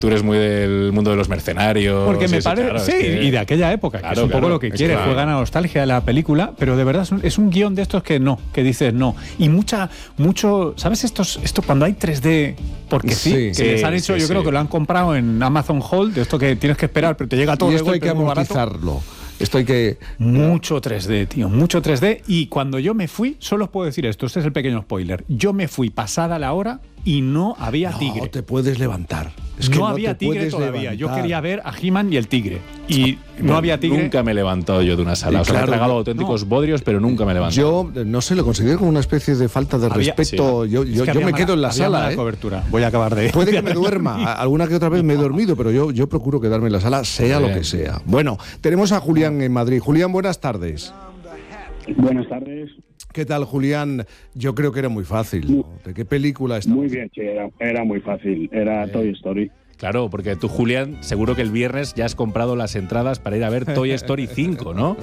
Tú eres muy del mundo de los mercenarios. Porque me parece, claro, sí, y de aquella época, que es un poco lo que quiere, juegan a la nostalgia de la película, pero de verdad es un guión de estos que dices no. Y mucho, ¿sabes esto cuando hay 3D? Porque que les han hecho, yo creo que lo han comprado en Amazon Hold, de esto que tienes que esperar, pero te llega todo y de esto golpe, hay que amortizarlo. Esto hay que... Mucho 3D, tío, mucho 3D. Y cuando yo me fui, solo os puedo decir esto, este es el pequeño spoiler. Yo me fui pasada la hora y no había tigre. No te puedes levantar. Es que no había tigre todavía. Yo quería ver a He-Man y el tigre. Y no había tigre. Nunca me he levantado yo de una sala. O sea, he tragado auténticos bodrios, pero nunca me he levantado. Yo, no sé, lo considero como una especie de falta de respeto. Sí. Yo me quedo en la sala. Cobertura. Voy a acabar de... Puede que me duerma. Alguna que otra vez me he dormido, pero yo procuro quedarme en la sala, sea lo que sea. Bueno, tenemos a Julián en Madrid. Julián, buenas tardes. Buenas tardes. ¿Qué tal, Julián? Yo creo que era muy fácil, ¿no? ¿De qué película está? Muy bien, sí, era muy fácil. Era Toy Story. Claro, porque tú, Julián, seguro que el viernes ya has comprado las entradas para ir a ver Toy Story 5, ¿no?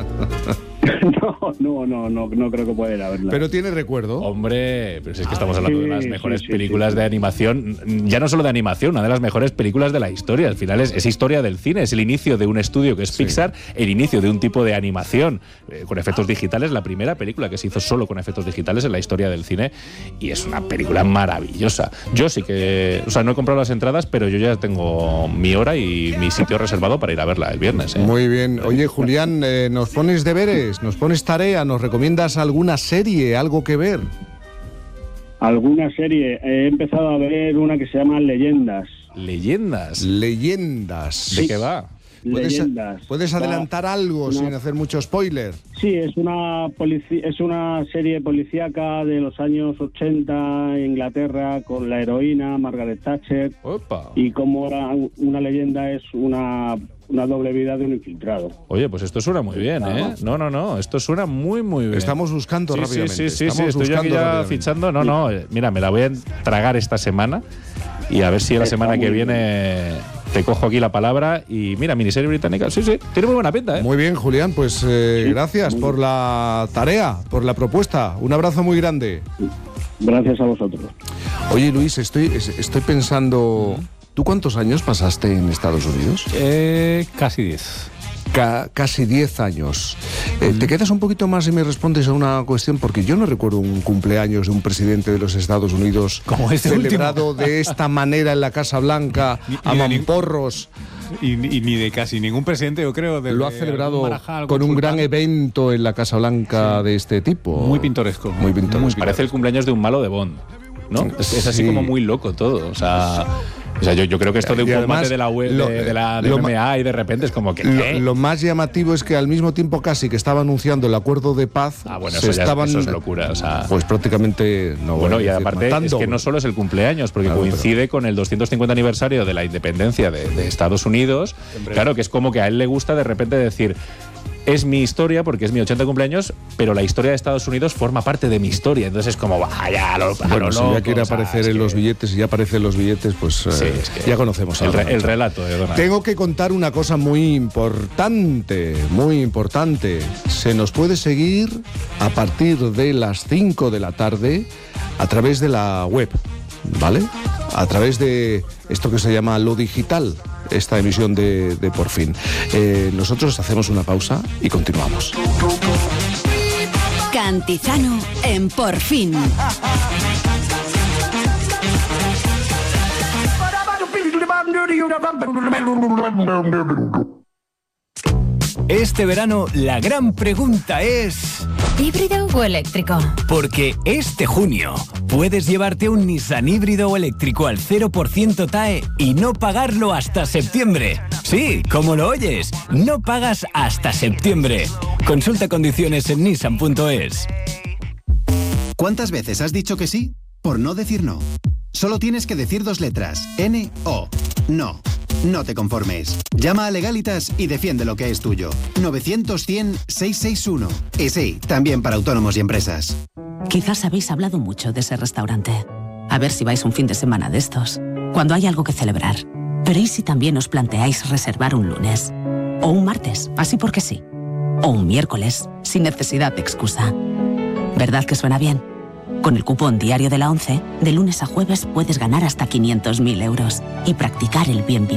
No creo que pueda ir a verla. ¿Pero tiene recuerdo? Hombre, pero si es que estamos hablando de las mejores películas de animación, ya no solo de animación, una de las mejores películas de la historia. Al final es historia del cine, es el inicio de un estudio que es Pixar, el inicio de un tipo de animación con efectos digitales, la primera película que se hizo solo con efectos digitales en la historia del cine, y es una película maravillosa. Yo sí que, o sea, no he comprado las entradas, pero yo ya tengo mi hora y mi sitio reservado para ir a verla el viernes. Muy bien. Oye, Julián, ¿nos pones deberes? ¿Nos pones tarea? ¿Nos recomiendas alguna serie, algo que ver? ¿Alguna serie? He empezado a ver una que se llama Leyendas. ¿Leyendas? ¿De qué va? ¿Puedes adelantar algo sin hacer mucho spoiler? Sí, es una serie policíaca de los años 80 en Inglaterra, con la heroína Margaret Thatcher. Opa. Y como una leyenda es una doble vida de un infiltrado. Oye, pues esto suena muy bien, ¿eh? No, esto suena muy, muy bien. Estamos buscando rápidamente. Sí, estoy aquí ya fichando. Mira, me la voy a tragar esta semana y a ver si la semana que viene te cojo aquí la palabra. Y mira, miniserie británica, sí, tiene muy buena pinta, ¿eh? Muy bien, Julián, pues gracias por la tarea, por la propuesta. Un abrazo muy grande. Gracias a vosotros. Oye, Luis, estoy pensando... ¿Tú cuántos años pasaste en Estados Unidos? Casi 10. Casi 10 años. ¿Te quedas un poquito más y me respondes a una cuestión? Porque yo no recuerdo un cumpleaños de un presidente de los Estados Unidos como celebrado de esta manera en la Casa Blanca, a mamporros. Y ni de casi ningún presidente, yo creo. Lo ha celebrado con un gran evento en la Casa Blanca de este tipo. Muy pintoresco. Muy pintoresco. Parece el cumpleaños de un malo de Bond, ¿no? Es así como muy loco todo. O sea, yo creo que esto de un combate de la web, de la MMA, y de repente es como que... Lo más llamativo es que al mismo tiempo casi que estaba anunciando el acuerdo de paz... eso es locura. O sea, pues prácticamente... y aparte es que no solo es el cumpleaños, porque coincide con el 250 aniversario de la independencia de Estados Unidos. Claro, que es como que a él le gusta de repente decir... Es mi historia porque es mi 80 cumpleaños, pero la historia de Estados Unidos forma parte de mi historia. Entonces es como, vaya, si ya quiere aparecer en los billetes, y ya aparecen los billetes, pues ya conocemos el relato de Donald. Tengo que contar una cosa muy importante, muy importante. Se nos puede seguir a partir de las 5 de la tarde a través de la web, ¿vale? A través de esto que se llama Lo Digital, esta emisión de Por Fin. Nosotros hacemos una pausa y continuamos. Cantizano en Por Fin. Este verano la gran pregunta es... ¿híbrido o eléctrico? Porque este junio puedes llevarte un Nissan híbrido o eléctrico al 0% TAE y no pagarlo hasta septiembre. Sí, como lo oyes, no pagas hasta septiembre. Consulta condiciones en nissan.es. ¿Cuántas veces has dicho que sí por no decir no? Solo tienes que decir 2 letras, N-O. No. No te conformes. Llama a Legalitas y defiende lo que es tuyo. 900-100-661. Y sí, también para autónomos y empresas. Quizás habéis hablado mucho de ese restaurante. A ver si vais un fin de semana de estos, cuando hay algo que celebrar. Pero ¿y si también os planteáis reservar un lunes? O un martes, así porque sí. O un miércoles, sin necesidad de excusa. ¿Verdad que suena bien? Con el cupón Diario de la 11, de lunes a jueves puedes ganar hasta 500.000 euros y practicar el bien vivir.